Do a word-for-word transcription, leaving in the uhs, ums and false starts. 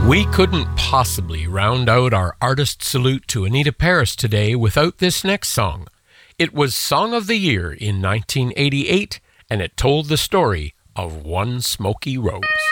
We couldn't possibly round out our artist salute to Anita Paris today without this next song. It was Song of the Year in nineteen eighty-eight, and it told the story of One Smoky Rose.